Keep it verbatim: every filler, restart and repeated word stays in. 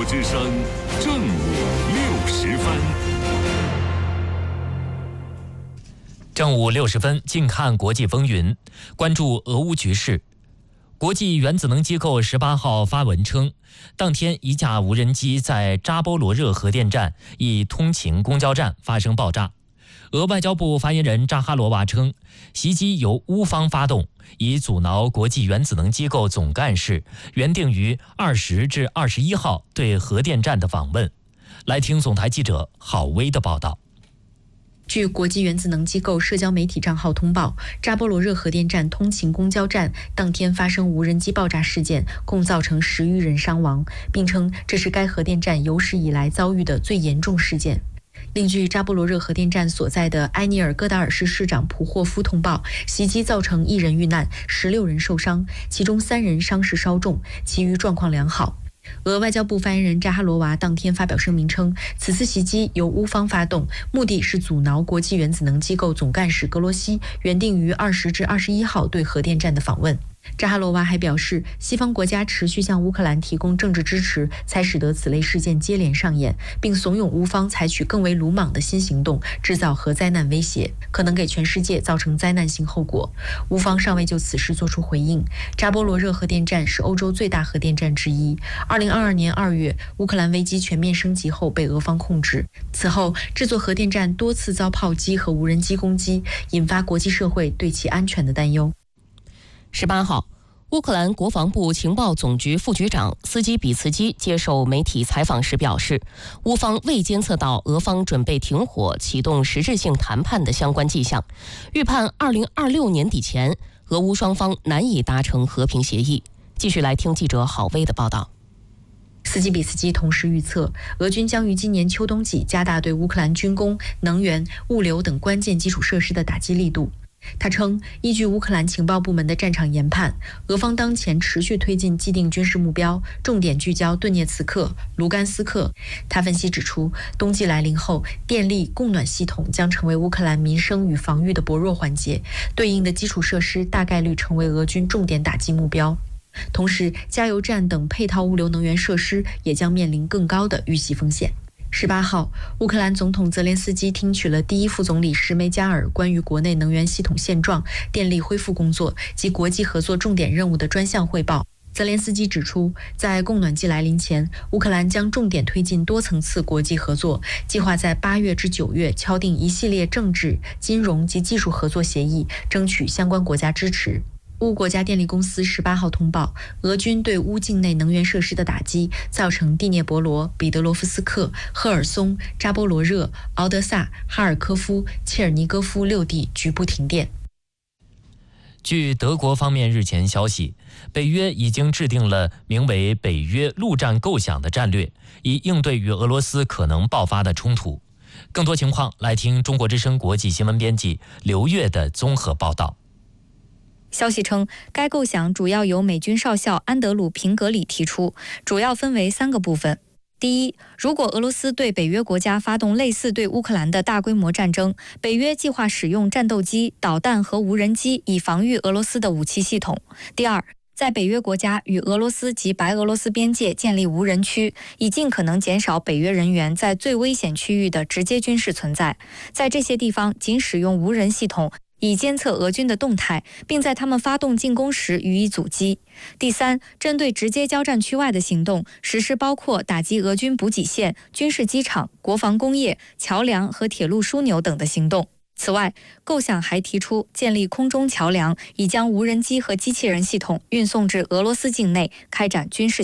之声正午六十分。 正午六十分，近看国际风云，关注俄乌局势。国际原子能机构十八号发文称，当天一架无人机在扎波罗热核电站一通勤公交站发生爆炸。俄外交部发言人扎哈罗娃称，袭击由乌方发动，以阻挠国际原子能机构总干事原定于二十至二十一号对核电站的访问。来听总台记者郝威的报道。 据国际原子能机构社交媒体账号通报，扎波罗热核电站通勤公交站当天发生无人机爆炸事件，共造成十余人伤亡，并称这是该核电站有史以来遭遇的最严重事件。另据扎波罗热核电站所在的埃尼尔戈达尔市市长普霍夫通报，袭击造成一人遇难，十六人受伤，其中三人伤势稍重，其余状况良好。俄外交部发言人扎哈罗娃当天发表声明称，此次袭击由乌方发动，目的是阻挠国际原子能机构总干事格罗西原定于二十至二十一号对核电站的访问。扎哈罗娃还表示，西方国家持续向乌克兰提供政治支持，才使得此类事件接连上演，并怂恿乌方采取更为鲁莽的新行动，制造核灾难威胁，可能给全世界造成灾难性后果。乌方尚未就此事作出回应。扎波罗热核电站是欧洲最大核电站之一。二零二二年二月，乌克兰危机全面升级后被俄方控制。此后，这座核电站多次遭炮击和无人机攻击，引发国际社会对其安全的担忧。 十八号，乌克兰国防部情报总局副局长斯基比茨基接受媒体采访时表示，乌方未监测到俄方准备停火、启动实质性谈判的相关迹象，预判二零二六年底前，俄乌双方难以达成和平协议。继续来听记者郝威的报道。 斯基比茨基同时预测，俄军将于今年秋冬季加大对乌克兰军工、能源、物流等关键基础设施的打击力度。他称，依据乌克兰情报部门的战场研判，俄方当前持续推进既定军事目标，重点聚焦顿涅茨克、卢甘斯克。他分析指出，冬季来临后，电力供暖系统将成为乌克兰民生与防御的薄弱环节，对应的基础设施大概率成为俄军重点打击目标。同时，加油站等配套物流能源设施也将面临更高的遇袭风险。十八号，乌克兰总统泽连斯基听取了第一副总理什梅加尔关于国内能源系统现状、电力恢复工作及国际合作重点任务的专项汇报。泽连斯基指出，在供暖季来临前，乌克兰将重点推进多层次国际合作，计划在八月至九月敲定一系列政治、金融及技术合作协议，争取相关国家支持。乌国家电力公司十八号通报，俄军对乌境内能源设施的打击，造成第聂伯罗、彼得罗夫斯克、赫尔松、扎波罗热、敖德萨、哈尔科夫、切尔尼戈夫六地局部停电。 据德国方面日前消息，北约已经制定了名为北约陆战构想的战略，以应对与俄罗斯可能爆发的冲突。更多情况来听中国之声国际新闻编辑刘越的综合报道。 消息称，该构想主要由美军少校安德鲁·平格里提出，主要分为三个部分。第一，如果俄罗斯对北约国家发动类似对乌克兰的大规模战争，北约计划使用战斗机、导弹和无人机以防御俄罗斯的武器系统。第二，在北约国家与俄罗斯及白俄罗斯边界建立无人区，以尽可能减少北约人员在最危险区域的直接军事存在。在这些地方仅使用无人系统，以监测俄军的动态，并在他们发动进攻时予以阻击。第三，针对直接交战区外的行动，实施包括打击俄军补给线、军事机场、国防工业、桥梁和铁路枢纽等的行动。此外，构想还提出建立空中桥梁，以将无人机和机器人系统运送至俄罗斯境内，开展军事